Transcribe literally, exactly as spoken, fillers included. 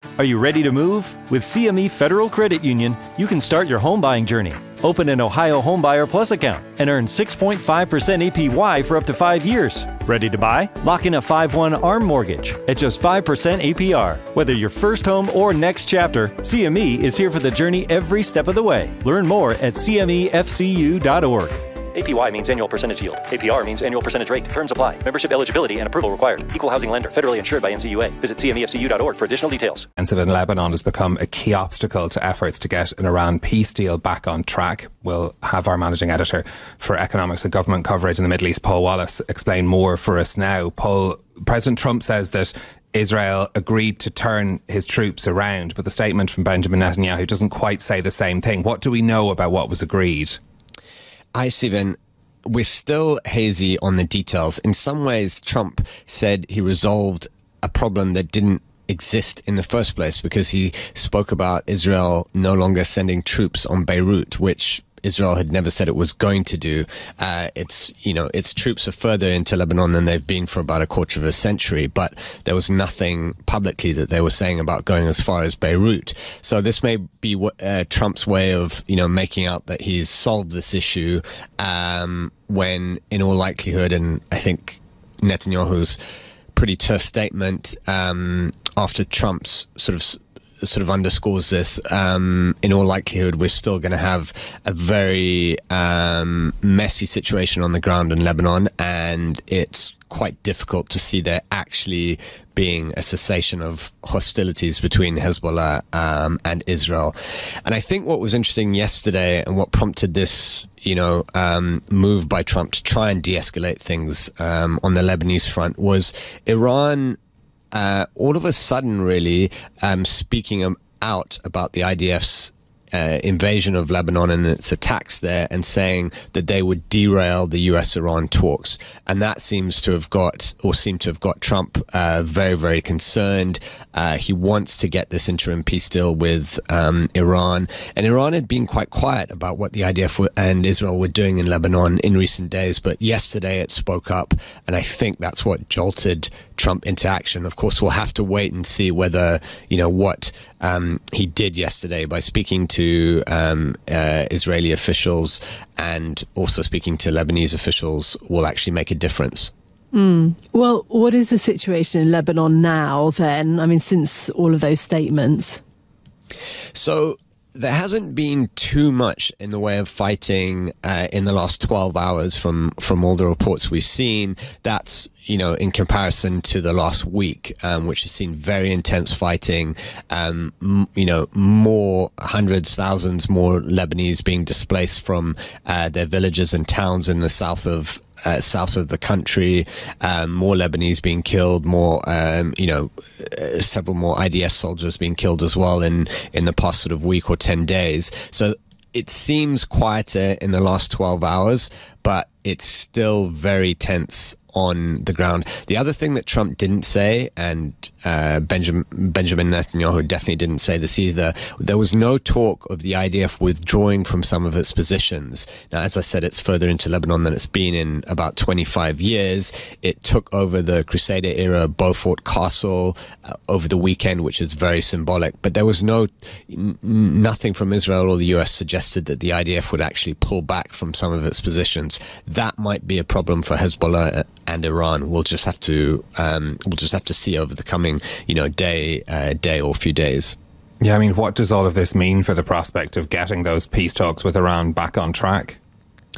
Are you ready to move? With C M E Federal Credit Union, you can start your home buying journey. Open an Ohio Homebuyer Plus account and earn six point five percent A P Y for up to five years. Ready to buy? Lock in a five one ARM mortgage at just five percent A P R. Whether your first home or next chapter, C M E is here for the journey every step of the way. Learn more at C M E F C U dot org. A P Y means annual percentage yield. A P R means annual percentage rate. Terms apply. Membership eligibility and approval required. Equal housing lender. Federally insured by N C U A. Visit C M E F C U dot org for additional details. Offensive in Lebanon has become a key obstacle to efforts to get an Iran peace deal back on track. We'll have our managing editor for economics and government coverage in the Middle East, Paul Wallace, explain more for us now. Paul, President Trump says that Israel agreed to turn his troops around, but the statement from Benjamin Netanyahu doesn't quite say the same thing. What do we know about what was agreed? Hi, Stephen. We're still hazy on the details. In some ways, Trump said he resolved a problem that didn't exist in the first place because he spoke about Israel no longer sending troops on Beirut, which Israel had never said it was going to do. Uh, it's, you know, its troops are further into Lebanon than they've been for about a quarter of a century, but there was nothing publicly that they were saying about going as far as Beirut. So this may be uh, Trump's way of, you know, making out that he's solved this issue, um, when in all likelihood, and I think Netanyahu's pretty terse statement, um, after Trump's sort of sort of underscores this, um, in all likelihood, we're still going to have a very um, messy situation on the ground in Lebanon, and it's quite difficult to see there actually being a cessation of hostilities between Hezbollah um, and Israel. And I think what was interesting yesterday and what prompted this, you know, um, move by Trump to try and de-escalate things um, on the Lebanese front was Iran Uh, all of a sudden, really, um, speaking out about the I D F's uh, invasion of Lebanon and its attacks there, and saying that they would derail the U S Iran talks. And that seems to have got, or seemed to have got Trump uh, very, very concerned. Uh, he wants to get this interim peace deal with um, Iran. And Iran had been quite quiet about what the I D F and Israel were doing in Lebanon in recent days. But yesterday it spoke up, and I think that's what jolted Trump into action. Of course, we'll have to wait and see whether, you know, what um, he did yesterday by speaking to um, uh, Israeli officials and also speaking to Lebanese officials will actually make a difference. Mm. Well, what is the situation in Lebanon now then? I mean, since all of those statements? So there hasn't been too much in the way of fighting uh, in the last twelve hours from, from all the reports we've seen. That's, you know, in comparison to the last week, um, which has seen very intense fighting, um, m- you know, more hundreds, thousands more Lebanese being displaced from uh, their villages and towns in the south of Uh, south of the country, um, more Lebanese being killed, more, um, you know, uh, several more I D S soldiers being killed as well in, in the past sort of week or ten days. So it seems quieter in the last twelve hours, but it's still very tense on the ground. The other thing that Trump didn't say, and uh, Benjamin, Benjamin Netanyahu definitely didn't say this either, there was no talk of the I D F withdrawing from some of its positions. Now, as I said, it's further into Lebanon than it's been in about twenty-five years. It took over the Crusader-era Beaufort Castle uh, over the weekend, which is very symbolic. But there was no, n- nothing from Israel or the U S suggested that the I D F would actually pull back from some of its positions. That might be a problem for Hezbollah and Iran. We'll just have to um, we'll just have to see over the coming, you know, day uh, day or few days. Yeah, I mean, what does all of this mean for the prospect of getting those peace talks with Iran back on track?